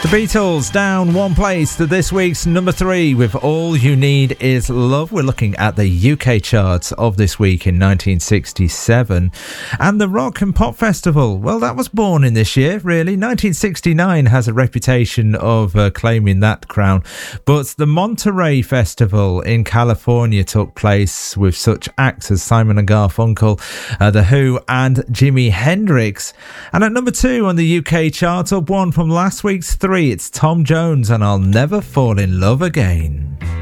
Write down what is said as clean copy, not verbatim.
The Beatles down one place to this week's number 3 with All You Need Is Love. We're looking at the UK charts of this week in 1967. And the Rock and Pop Festival, well, that was born in this year, really. 1969 has a reputation of claiming that crown. But the Monterey Festival in California took place with such acts as Simon and Garfunkel, The Who and Jimi Hendrix. And at number 2 on the UK chart, up one from last week's 3, it's Tom Jones and I'll Never Fall in Love Again.